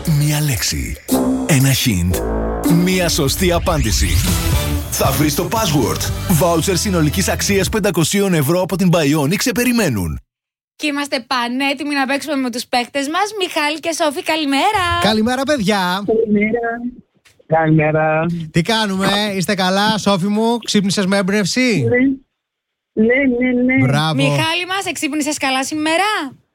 Μία λέξη. Ένα hint. Μία σωστή απάντηση. Θα βρεις το password. Voucher συνολικής αξίας 500 ευρώ από την Bionic σε περιμένουν. Και είμαστε πανέτοιμοι να παίξουμε με τους παίκτες μας. Μιχάλη και Σόφη, καλημέρα. Καλημέρα, παιδιά. Καλημέρα. Τι κάνουμε, είστε καλά, Σόφη μου, ξύπνησες με έμπνευση? Ναι. Μπράβο. Μιχάλη μας, εξύπνησες καλά σήμερα?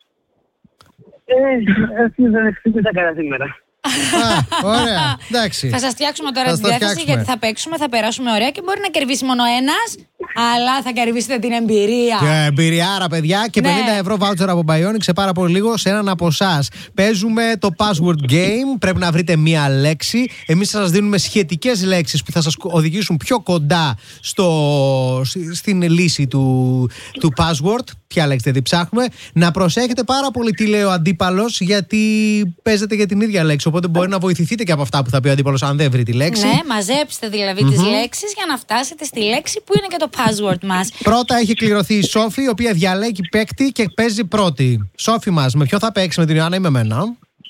Δεν ξύπνησα καλά σήμερα. Ωραία, εντάξει. Θα σας φτιάξουμε τώρα τη διάθεση, γιατί θα παίξουμε, θα περάσουμε ωραία και μπορεί να κερδίσει μόνο ένας, αλλά θα κερδίσετε την εμπειρία. Και εμπειριάρα, παιδιά, και 50 ευρώ voucher από Bionic σε πάρα πολύ λίγο σε έναν από εσάς. Παίζουμε το password game. Πρέπει να βρείτε μία λέξη. Εμείς θα σας δίνουμε σχετικές λέξεις που θα σας οδηγήσουν πιο κοντά στην λύση του password. Ποια λέξη δηλαδή ψάχνουμε. Να προσέχετε πάρα πολύ τι λέει ο αντίπαλος, γιατί παίζετε για την ίδια λέξη. Οπότε μπορεί να βοηθηθείτε και από αυτά που θα πει ο αντίπαλος, αν δεν βρει τη λέξη. Ναι, μαζέψτε δηλαδή τις λέξεις για να φτάσετε στη λέξη που είναι και το password μας. Πρώτα έχει κληρωθεί η Σόφη, η οποία διαλέγει παίκτη και παίζει πρώτη. Σόφη μας, με ποιο θα παίξει, με την Ιωάννα ή με μένα?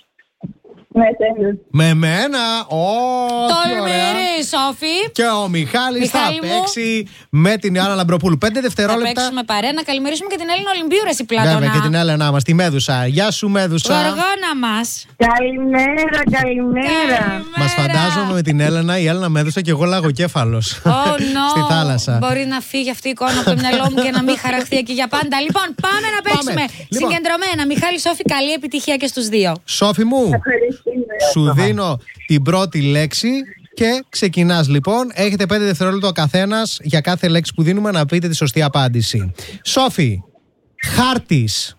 Με μένα. Τολμηρή, Σόφη. Και ο Μιχάλης θα παίξει με την Ιωάννα Λαμπροπούλου. 5 δευτερόλεπτα. Θα παίξουμε παρέα. Να καλημερίσουμε και την Έλληνα Ολυμπίου, ρε Πλάτωνα. Βέβαια, και την Έλενα μας, τη Μέδουσα. Γεια σου, Μέδουσα. Γοργόνα μας. Καλημέρα. Μας φαντάζομαι με την Έλενα, η Έλενα Μέδουσα και εγώ λαγοκέφαλος. Στη θάλασσα. Μπορεί να φύγει αυτή η εικόνα από το μυαλό μου και να μην χαραχθεί εκεί για πάντα. Λοιπόν, πάμε να παίξουμε. Συγκεντρωμένα. Μιχάλη, Σόφη, καλή επιτυχία και στους δύο. Σόφη μου, σου δίνω την πρώτη λέξη και ξεκινάς λοιπόν. Έχετε 5 δευτερόλεπτα ο καθένας για κάθε λέξη που δίνουμε να πείτε τη σωστή απάντηση. Σόφη, χάρτης.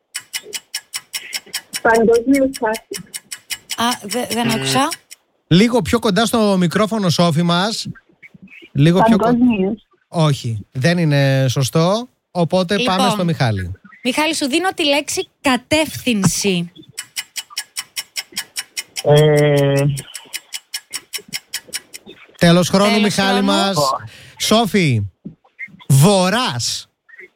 Παγκόσμιος χάρτης. Δεν άκουσα. Λίγο πιο κοντά στο μικρόφωνο, Σόφη μας. Λίγο πιο κοντά. Όχι, δεν είναι σωστό. Οπότε Λοιπόν, πάμε στο Μιχάλη. Μιχάλη, σου δίνω τη λέξη κατεύθυνση. Τέλος χρόνου, Τέλος Μιχάλη χρόνου. μας. Σόφη, βορράς.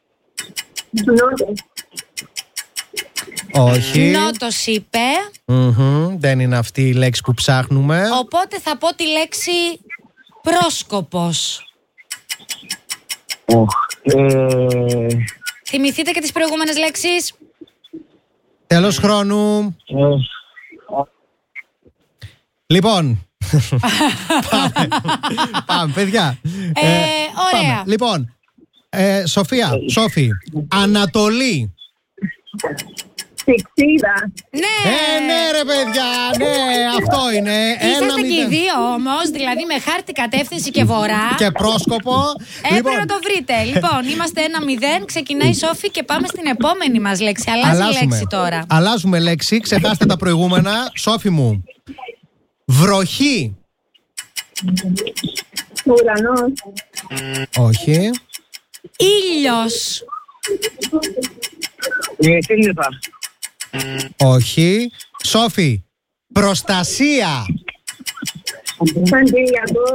Όχι. Νότος είπε. Δεν είναι αυτή η λέξη που ψάχνουμε. Οπότε θα πω τη λέξη πρόσκοπος. Θυμηθείτε και τις προηγούμενες λέξεις. Τέλος χρόνου. Λοιπόν. Πάμε, παιδιά. Ωραία. Πάμε. Λοιπόν, Σοφία, Ανατολή. Πηξίδα. Ναι, ρε παιδιά, ναι, αυτό είναι. Είσαστε και οι δύο όμως, δηλαδή με χάρτη, κατεύθυνση και βορρά. Και πρόσκοπο. Έπρεπε να το βρείτε. Λοιπόν, είμαστε 1-0, ξεκινάει η Σόφη και πάμε στην επόμενη μας λέξη. Αλλάζει λέξη τώρα. Αλλάζουμε λέξη, ξεχάστε τα προηγούμενα. Σόφη μου, βροχή. Ουρανός. Όχι. Ήλιος. Σύννεφα. Όχι. Σόφη, προστασία. Σαντιλιακό.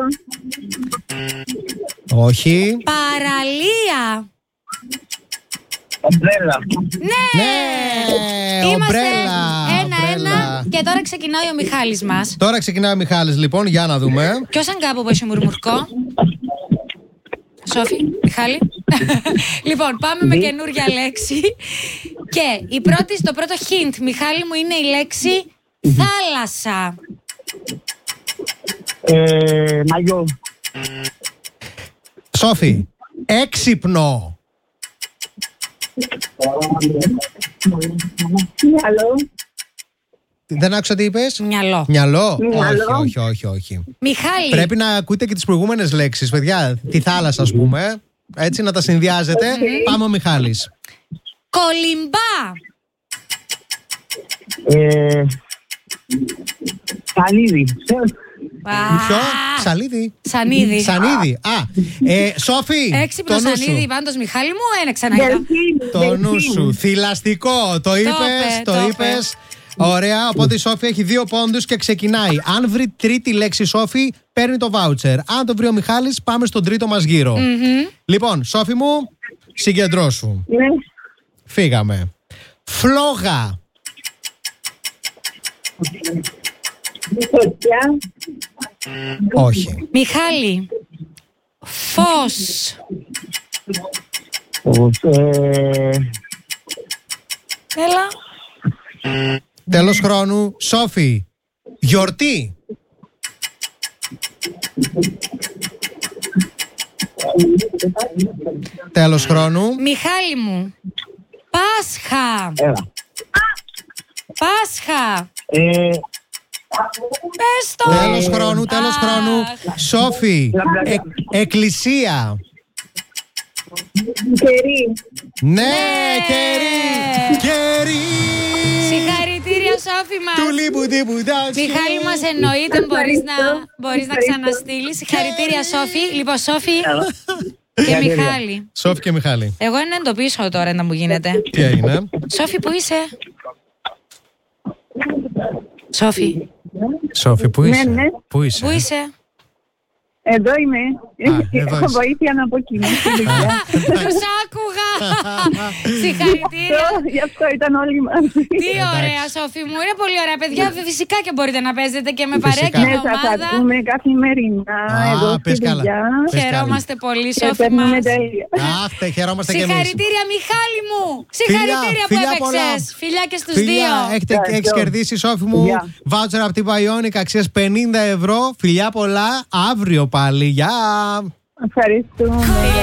Όχι. Παραλία. Ομπρέλα. Ναι! Είμαστε ομπρέλα. 1-1 και τώρα ξεκινάει ο Μιχάλης μας. Τώρα ξεκινάει ο Μιχάλης, λοιπόν, για να δούμε. Ποιος αν κάπου που έχει μουρμουρκό? Σόφη, Μιχάλη. Λοιπόν, πάμε με καινούργια λέξη. Και το πρώτο hint, Μιχάλη μου, είναι η λέξη θάλασσα. Μαγιό. Σόφη, έξυπνο. Μυαλό. Δεν άκουσα τι είπες. Μυαλό. Μυαλό. Όχι. Μιχάλη. Πρέπει να ακούτε και τις προηγούμενες λέξεις, παιδιά. Τη θάλασσα, ας πούμε. Έτσι, να τα συνδυάζετε. Πάμε ο Μιχάλης. Κολυμπά. Σαλίδι. Ποιο? Σαλίδι. Σανίδι. Σόφη. Έξυπνο το νου σανίδι, σου. πάντως Μιχάλη μου, ένα ξαναείδα. Το νου σου. Θηλαστικό. Το είπες. Ωραία, οπότε η Σόφη έχει 2 πόντους και ξεκινάει. Αν βρει τρίτη λέξη, Σόφη, παίρνει το βάουτσερ. Αν το βρει ο Μιχάλης, πάμε στον τρίτο μας γύρο. Λοιπόν, Σόφη μου, συγκεντρώσου. Ναι. Φύγαμε. Φλόγα. Φωτιά. Όχι. Μιχάλη. Φως. Έλα. Τέλος χρόνου. Σόφη. Γιορτή. Τέλος χρόνου. Μιχάλη μου. Πάσχα. Έλα. Πάσχα. Πες το. Τέλος χρόνου, τέλος Αχ. χρόνου. Σόφη. Εκκλησία. Κερί. Ναι, κερί. Κερί. Συγχαρητήρια, Σόφη μας. Του λίπου τύπου τάτσι. Μιχάλη μας, εννοείται μπορείς να ξαναστείλεις. Συγχαρητήρια, Σόφη. Λοιπόν, Σόφη και Μιχάλη. Σόφη και Μιχάλη. Εγώ ένα εντοπίσω τώρα να μου γίνεται. Τι έγινε? Σόφη, που είσαι? Σόφη, Σόφη, πού είσαι? Ναι. Πού είσαι? που είσαι? Εδώ είμαι. εδώ Έχω είσαι. βοήθεια να αποκοινώ. Τους άκουγα. Συγχαρητήρια. Γι' αυτό ήταν όλοι μαζί. Τι ωραία, Σόφη μου. Είναι πολύ ωραία, παιδιά. Φυσικά και μπορείτε να παίζετε και με παρέα και Φυσικά. με Ναι, σας ομάδα. ακούμε καθημερινά εδώ πες στη καλά. δουλειά. Πες Χαιρόμαστε πολύ, Και Σόφη παίρνουμε μας. τέλεια. Αχ, χαιρόμαστε κι εμείς. Συγχαρητήρια, Μιχάλη μου. Συγχαρητήρια που φιλιά πολλά. έπαιξες. Φιλιά και στους Φιλιά, δύο. έχεις κερδίσει, Σόφη μου, Γεια. βάουτσερ από την Bionic αξίας 50 ευρώ. Φιλιά πολλά, αύριο πάλι. Γεια! Ευχαριστούμε.